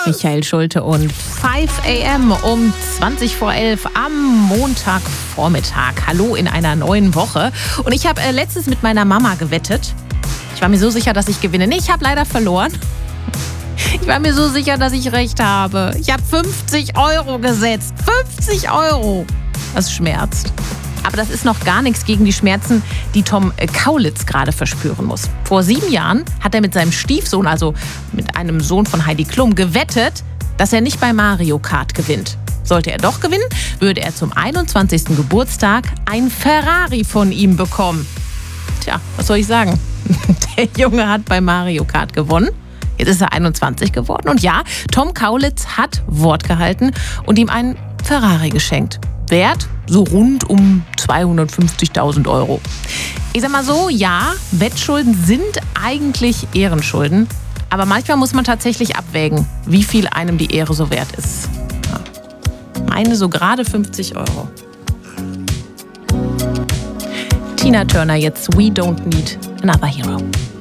Michael Schulte und 5 a.m. um 20 vor 11 am Montagvormittag. Hallo in einer neuen Woche. Und ich habe letztens mit meiner Mama gewettet. Ich war mir so sicher, dass ich gewinne. Nee, ich habe leider verloren. Ich war mir so sicher, dass ich recht habe. Ich habe 50 € gesetzt. 50 €. Das schmerzt. Aber das ist noch gar nichts gegen die Schmerzen, die Tom Kaulitz gerade verspüren muss. Vor 7 Jahren hat er mit seinem Stiefsohn, also mit einem Sohn von Heidi Klum, gewettet, dass er nicht bei Mario Kart gewinnt. Sollte er doch gewinnen, würde er zum 21. Geburtstag ein Ferrari von ihm bekommen. Tja, was soll ich sagen? Der Junge hat bei Mario Kart gewonnen. Jetzt ist er 21 geworden. Und ja, Tom Kaulitz hat Wort gehalten und ihm einen Ferrari geschenkt. Wert so rund um 250.000 €. Ich sag mal so, ja, Wettschulden sind eigentlich Ehrenschulden. Aber manchmal muss man tatsächlich abwägen, wie viel einem die Ehre so wert ist. Ja. Meine so gerade 50 €. Tina Turner jetzt, We Don't Need Another Hero.